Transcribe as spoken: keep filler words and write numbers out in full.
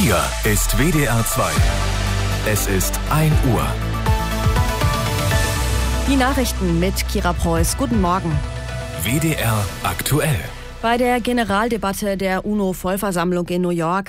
Hier ist W D R zwei. Es ist ein Uhr. Die Nachrichten mit Kira Preuß. Guten Morgen. W D R aktuell. Bei der Generaldebatte der UNO-Vollversammlung in New York